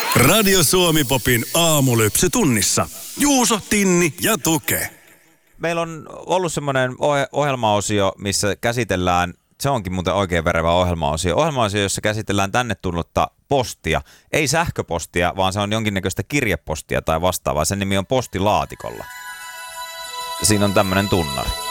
Radio Suomi Popin aamulypsy tunnissa. Juuso, Tinni ja Tuke. Meillä on ollut semmoinen ohjelmaosio, missä käsitellään, se onkin muuten oikein verevä ohjelmaosio, jossa käsitellään tänne tullutta postia. Ei sähköpostia, vaan se on jonkinnäköistä kirjepostia tai vastaavaa. Sen nimi on Postilaatikolla. Siinä on tämmöinen tunnari.